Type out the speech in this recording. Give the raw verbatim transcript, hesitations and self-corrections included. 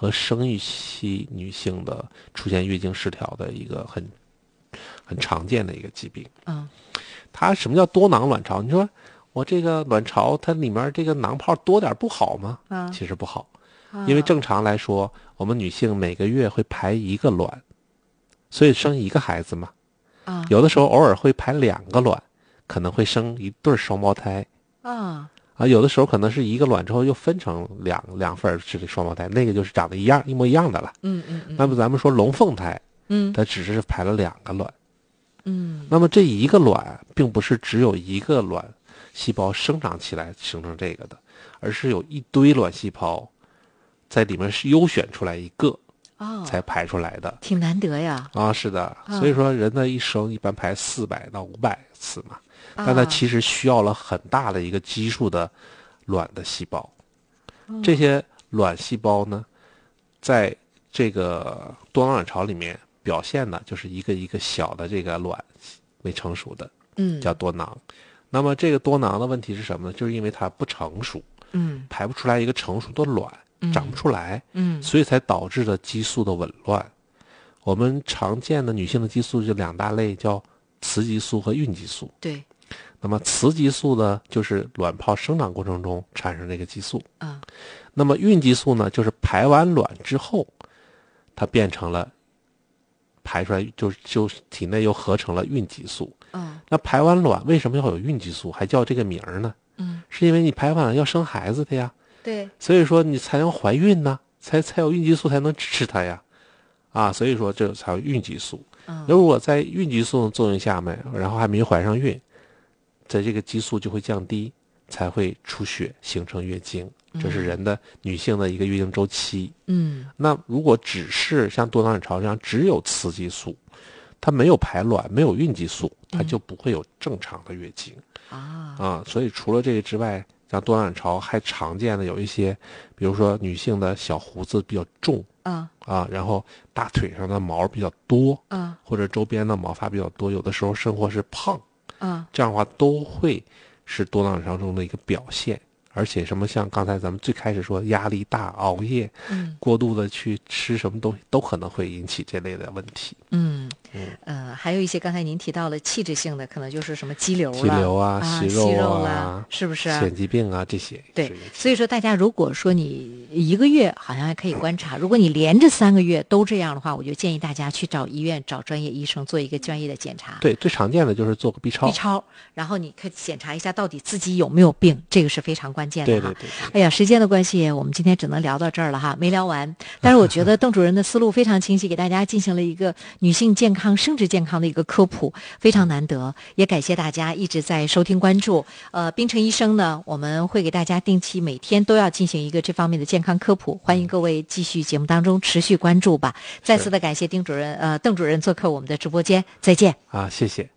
和生育期女性的出现月经失调的一个很很常见的一个疾病。 嗯， 它什么叫多囊卵巢？你说我这个卵巢它里面这个囊泡多点不好吗？ 嗯， 其实不好，因为正常来说，我们女性每个月会排一个卵，所以生一个孩子嘛。 啊， 有的时候偶尔会排两个卵，可能会生一对双胞胎。 啊。 啊，有的时候可能是一个卵之后又分成两两份是这双胞胎，那个就是长得一样一模一样的了。 嗯嗯嗯。 那么咱们说龙凤胎， 嗯， 它只是排了两个卵。 嗯， 那么这一个卵并不是只有一个卵细胞生长起来形成这个的，而是有一堆卵细胞在里面是优选出来一个， 哦， 才排出来的。 挺难得呀。 啊，是的，所以说人的一生一般排四百到五百次嘛。 啊、 但它其实需要了很大的一个基数的卵的细胞，嗯、这些卵细胞呢，在这个多囊卵巢里面表现的就是一个一个小的这个卵未成熟的， 嗯， 叫多囊。那么这个多囊的问题是什么呢？就是因为它不成熟， 嗯， 排不出来一个成熟的卵，长不出来， 嗯， 所以才导致了激素的紊乱。我们常见的女性的激素就两大类，叫雌激素和孕激素。 对。 那么雌激素呢，就是卵泡生长过程中产生这个激素。 啊， 那么孕激素呢，就是排完卵之后，它变成了排出来就就体内又合成了孕激素。 嗯， 那排完卵为什么要有孕激素，还叫这个名儿呢？ 嗯， 是因为你排完了要生孩子的呀。 对。 所以说你才能怀孕呢，才才有孕激素才能支持它呀。啊，所以说这才有孕激素。 嗯， 如果在孕激素的作用下面，然后还没怀上孕，在这个激素就会降低，才会出血形成月经，这是人的女性的一个月经周期。 嗯， 那如果只是像多囊卵巢这样只有雌激素，它没有排卵，没有孕激素，它就不会有正常的月经。 啊啊，所以除了这个之外，像多囊卵巢还常见的有一些，比如说女性的小胡子比较重。 啊啊，然后大腿上的毛比较多， 啊， 或者周边的毛发比较多，有的时候生活是胖， 啊， 这样的话都会是多囊卵巢中的一个表现。而且什么像刚才咱们最开始说压力大、熬夜， 嗯， 过度的去吃什么东西，都可能会引起这类的问题。 嗯嗯， 呃，还有一些刚才您提到了气质性的，可能就是什么肌瘤了、 肌瘤啊、 啊息肉啊、 息肉啦，是不是啊？ 癣疾病啊这些。 对，所以说大家如果说你一个月好像还可以观察，如果你连着三个月都这样的话，我就建议大家去找医院找专业医生做一个专业的检查。 对，最常见的就是做个 B 超。 B 超，然后你可以检查一下到底自己有没有病，这个是非常关键的哈。 对对对对。 哎呀，时间的关系，我们今天只能聊到这儿了哈，没聊完。但是我觉得邓主任的思路非常清晰，给大家进行了一个女性健康、生殖健康的一个科普，非常难得。也感谢大家一直在收听关注。呃，冰城医生呢，我们会给大家定期每天都要进行一个这方面的健康科普，欢迎各位继续节目当中持续关注吧。再次的感谢丁主任，呃，邓主任做客我们的直播间，再见。 啊，谢谢。